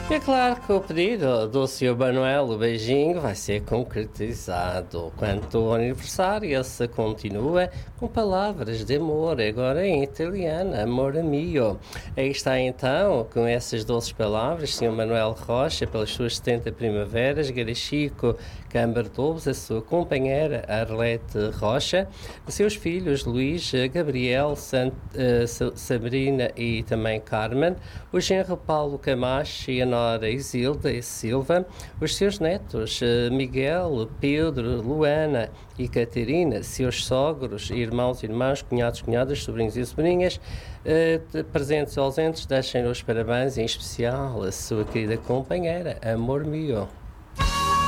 É claro que o pedido do Sr. Manuel, o beijinho, vai ser concretizado. Quanto ao aniversário, se continua com palavras de amor, agora em italiano, amor mio. Aí está então, com essas doces palavras, Sr. Manuel Rocha, pelas suas 70 primaveras, Garachico Cambardobos, a sua companheira Arlete Rocha, seus filhos Luís, Gabriel, Sabrina e também Carmen, o genro Paulo Camacho e a nora Isilda e Silva, os seus netos Miguel, Pedro, Luana e Catarina, seus sogros, irmãos, irmãs, cunhados, cunhadas, sobrinhos e sobrinhas, presentes ou ausentes, deixem os parabéns, em especial a sua querida companheira, amor mio.